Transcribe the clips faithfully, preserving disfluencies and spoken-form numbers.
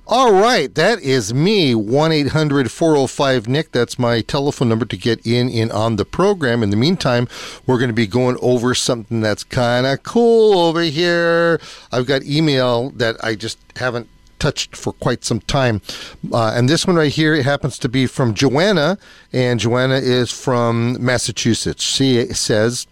All right, that is me, one eight hundred four oh five N I C. That's my telephone number to get in and on the program. In the meantime, we're going to be going over something that's kind of cool over here. I've got email that I just haven't touched for quite some time. Uh, and this one right here, it happens to be from Joanna, and Joanna is from Massachusetts. She says,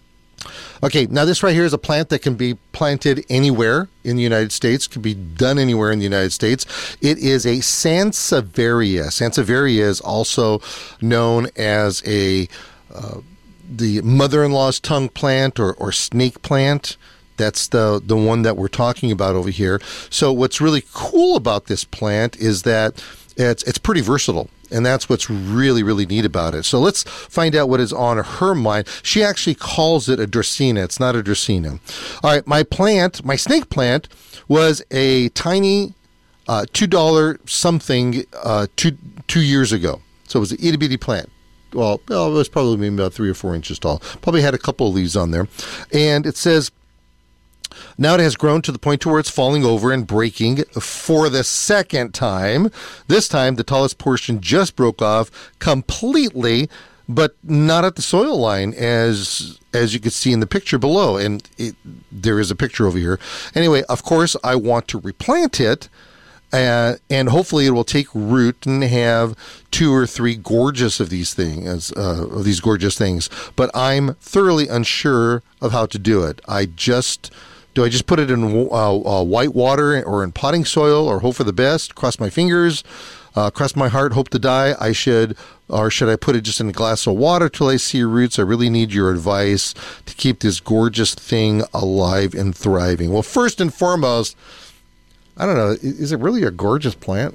okay, now this right here is a plant that can be planted anywhere in the United States, can be done anywhere in the United States. It is a Sansevieria. Sansevieria is also known as a uh, the mother-in-law's tongue plant or, or snake plant. That's the, the one that we're talking about over here. So what's really cool about this plant is that it's it's pretty versatile. And that's what's really, really neat about it. So let's find out what is on her mind. She actually calls it a Dracaena. It's not a Dracaena. All right, my plant, my snake plant, was a tiny uh, two dollars something uh, two, two years ago. So it was an itty-bitty plant. Well, well, it was probably maybe about three or four inches tall. Probably had a couple of leaves on there. And it says, now it has grown to the point to where it's falling over and breaking for the second time. This time, the tallest portion just broke off completely, but not at the soil line, as as you can see in the picture below. And it, there is a picture over here. Anyway, of course, I want to replant it, uh, and hopefully it will take root and have two or three gorgeous of these things, uh, of these gorgeous things. But I'm thoroughly unsure of how to do it. I just... Do I just put it in uh, uh, white water or in potting soil, or hope for the best, cross my fingers, uh, cross my heart, hope to die? I should, or should I put it just in a glass of water till I see roots? I really need your advice to keep this gorgeous thing alive and thriving. Well, first and foremost, I don't know, is it really a gorgeous plant?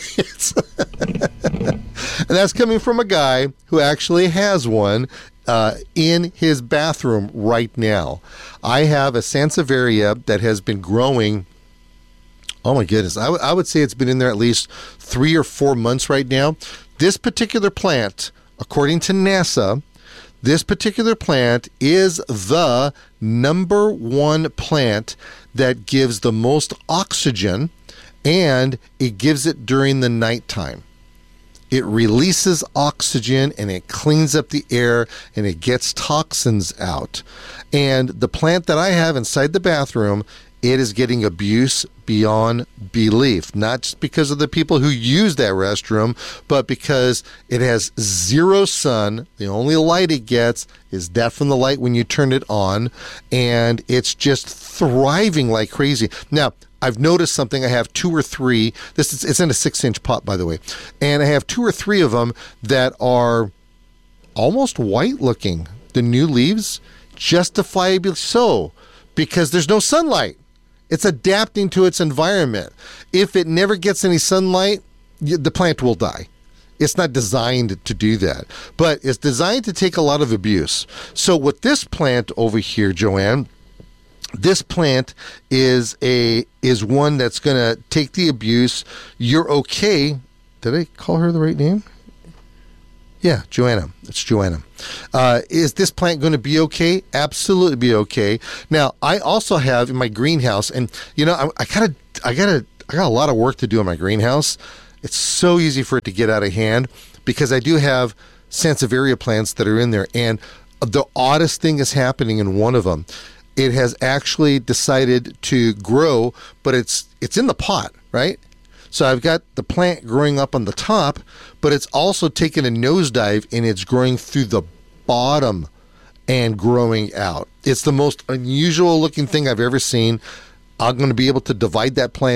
And that's coming from a guy who actually has one Uh, in his bathroom right now. I have a Sansevieria that has been growing. Oh my goodness. I, w- I would say it's been in there at least three or four months right now. This particular plant, according to NASA, this particular plant is the number one plant that gives the most oxygen, and it gives it during the nighttime. It releases oxygen and it cleans up the air and it gets toxins out. And the plant that I have inside the bathroom, it is getting abuse beyond belief. Not just because of the people who use that restroom, but because it has zero sun. The only light it gets is that from the light when you turn it on. And it's just thriving like crazy. Now, I've noticed something. I have two or three. This is, it's in a six-inch pot, by the way. And I have two or three of them that are almost white-looking. The new leaves, justifiably so, because there's no sunlight. It's adapting to its environment. If it never gets any sunlight, the plant will die. It's not designed to do that, but it's designed to take a lot of abuse. So with this plant over here, Joanne, this plant is a is one that's going to take the abuse. You're okay. Did I call her the right name? Yeah, Joanna. It's Joanna. Uh, is this plant going to be okay? Absolutely be okay. Now, I also have in my greenhouse, and you know, I, I gotta, I gotta, I got a lot of work to do in my greenhouse. It's so easy for it to get out of hand because I do have Sansevieria plants that are in there, and the oddest thing is happening in one of them. It has actually decided to grow, but it's it's in the pot, right? So I've got the plant growing up on the top, but it's also taken a nosedive and it's growing through the bottom and growing out. It's the most unusual looking thing I've ever seen. I'm going to be able to divide that plant